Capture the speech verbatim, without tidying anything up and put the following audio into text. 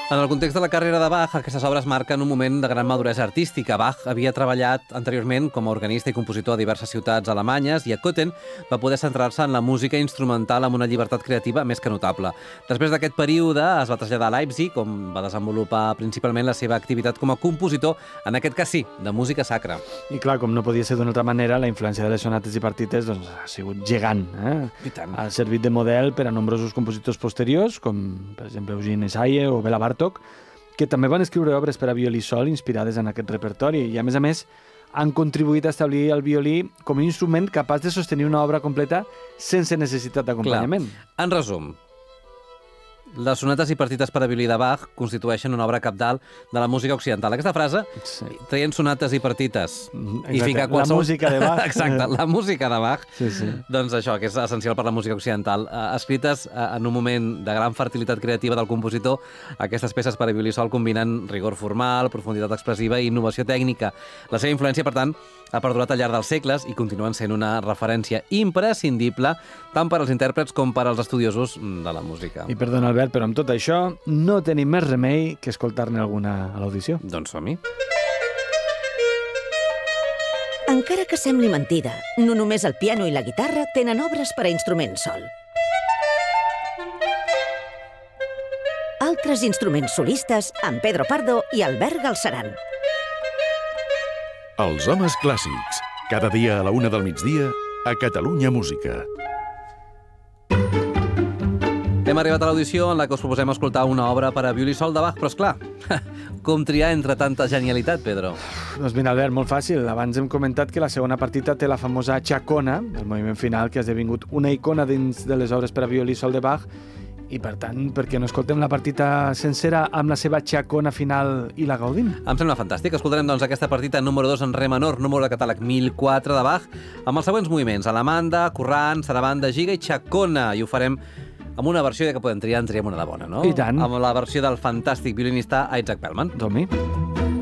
En el context de la carrera de Bach, aquestes obres marquen un moment de gran maduresa artística. Bach havia treballat anteriorment com a organista i compositor a diverses ciutats alemanyes i a Köthen va poder centrar-se en la música instrumental amb una llibertat creativa més que notable. Després d'aquest període es va traslladar a Leipzig, on va desenvolupar principalment la seva activitat com a compositor, en aquest cas sí, de música sacra. I clar, com no podia ser d'una altra manera, la influència de les sonates i partites doncs, ha sigut gegant. Eh? I tant. Ha servit de model per a nombrosos compositors posteriors, com per exemple Eugene Esaie o Bela Bartók, que també van escriure obres per a violí sol inspirades en aquest repertori i, a més a més, han contribuït a establir el violí com a instrument capaç de sostenir una obra completa sense necessitat d'acompanyament. En resum, les sonates i partites per a violí de Bach constitueixen una obra cabdal de la música occidental. Aquesta frase, sí. traient sonates i partites Exacte. i ficar qualsevol... La música de Bach. Exacte, la música de Bach. Sí, sí. Doncs això, que és essencial per la música occidental. Eh, escrites eh, en un moment de gran fertilitat creativa del compositor, aquestes peces per a violí sol combinen rigor formal, profunditat expressiva i innovació tècnica. La seva influència, per tant, ha perdurat al llarg dels segles i continuen sent una referència imprescindible tant per als intèrprets com per als estudiosos de la música. I perdona, Albert, però amb tot això no tenim més remei que escoltar-ne alguna a l'audició. Doncs som-hi. Encara que sembli mentida, no només el piano i la guitarra tenen obres per a instruments sol. Altres instruments solistes amb Pedro Pardo i Albert Galceran. Els homes clàssics, cada dia a la una del migdia, a Catalunya Música. Hem arribat a l'audició en la que us proposem escoltar una obra per a violí sol de Bach, però esclar, com triar entre tanta genialitat, Pedro? Doncs mira, Albert, molt fàcil. Abans hem comentat que la segona partita té la famosa Chacona, el moviment final, que ha esdevingut una icona dins de les obres per a violí sol de Bach, i per tant, per què no escoltem la partita sencera amb la seva Chacona final i la gaudim? Em sembla fantàstic. Escoltarem doncs aquesta partita número dos en re menor, número de catàleg mil quatre de Bach, amb els següents moviments: Alamanda, Corrant, Sarabanda, Giga i Chacona. I ho farem amb una versió que podem triar, en triem una de bona, no? I tant. Amb la versió del fantàstic violinista Isaac Bellman. Som-hi.